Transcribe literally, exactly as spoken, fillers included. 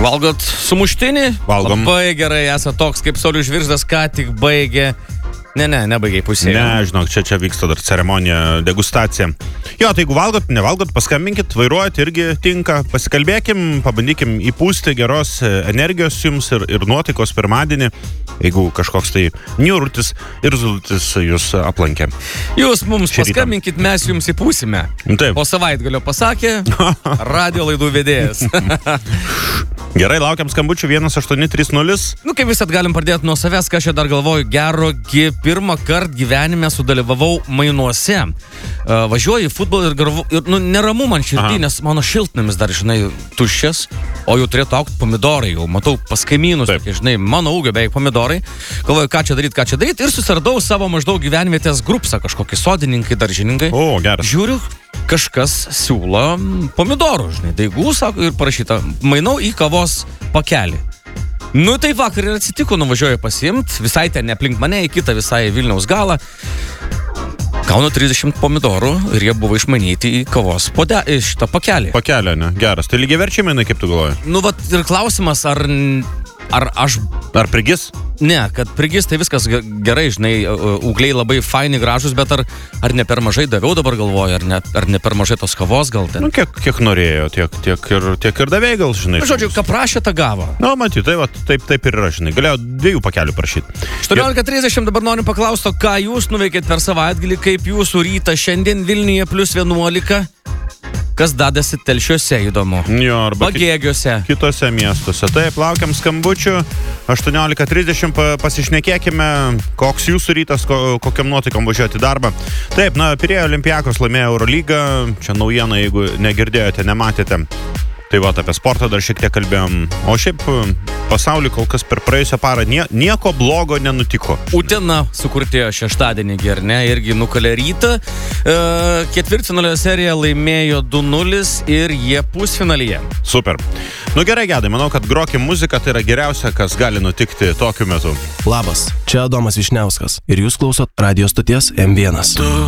Valgot sumuštinį? Valgom. Labai gerai, esate toks, kaip Saulius Žvirzdas, ką tik baigė. Ne, ne, nebaigiai pusėje. Ne, žinok, čia, čia vyksta dar ceremonija, degustacija. Jo, tai jeigu valgot, nevalgot, paskambinkit, vairuojat, irgi tinka. Pasikalbėkim, pabandykim įpūsti geros energijos jums ir, ir nuotaikos pirmadienį, jeigu kažkoks tai niurutis ir zulutis jūs aplankė. Jūs mums Šį paskambinkit, mes jums įpūsime. Taip. Po savaitgalio pasakė radio laidų vedėjas. Gerai, laukiam skambučių vienas aštuoni trys nulis. Nu, kaip visat galim pradėti nuo savęs, ką aš dar galvoju, gerogi pirmą kartą gyvenime sudalyvavau mainuose. Uh, važiuoju į futbolą ir, garvu, ir nu, neramu man širdį, nes mano šiltnamis dar, žinai, tuščias, o jau turėtų aukti pomidorai, jau matau pas kaimynus, tokie, žinai, mano ūgio beveik pomidorai. Galvoju, ką čia daryti, ką čia daryti ir susiradau savo maždaug gyvenvietės grupsą, kažkokį sodininkai, daržininkai. O, geras. Žiūriu, kažkas siūlo pomidorų, žinai, daigų, sako, ir parašyta, mainau į kavos pakelį. Nu, tai vakar ir atsitiko, nuvažiuoju pasiimt, visai ten aplink mane, į kitą visai Vilniaus galą. Gaunu trisdešimt pomidorų ir jie buvo išmanyti į kavos pode, į šitą pakelį. Pakelė, ne? Geras. Tai lygiai verčiai mainai, kaip tu galvoji? Nu, vat ir klausimas, ar, ar aš... Ar prigis? Ne, kad prigis, tai viskas gerai, žinai, ūgliai labai faini, gražus, bet ar, ar ne per mažai daviau dabar galvoju, ar ne, ar ne per mažai tos kavos gal ten? Nu, kiek, kiek norėjo, tiek, tiek, ir, tiek ir davėjai gal, žinai. Nu, žodžiu, ką prašė, tą gavo. Nu, matyt, tai va, taip, taip ir yra, žinai. Galėjau dviejų pakelių prašyti. aštuoniolika trisdešimt dabar norim paklausti, ką jūs nuveikėt per savaitgalį, kaip jūsų rytą šiandien Vilniuje plus vienuolika. Kas dadasi Telšiuose, įdomu. Jo, arba Pagėgiuose. Kitose miestuose. Taip, laukiam skambučių. aštuoniolika trisdešimt pasišnekėkime, koks jūsų rytas, ko, kokiam nuotaikom važiuoti į darbą. Taip, na, Pirėjo Olympiakos laimėjo Eurolygą. Čia naujiena, jeigu negirdėjote, nematėte. Tai va, apie sportą dar šiek tiek kalbėjom. O šiaip pasaulyje kol kas per praėjusią parą nie, nieko blogo nenutiko. Utena sukurtėjo šeštadienį, ar ne, irgi nukalė rytą. E, ketvirtfinalio seriją laimėjo du nulis ir jie pusfinalyje. Super. Nu gerai, Gedai, manau, kad grokim muziką, tai yra geriausia, kas gali nutikti tokiu metu. Labas, čia Adomas Vyšniauskas ir jūs klausot radio stoties M vienas.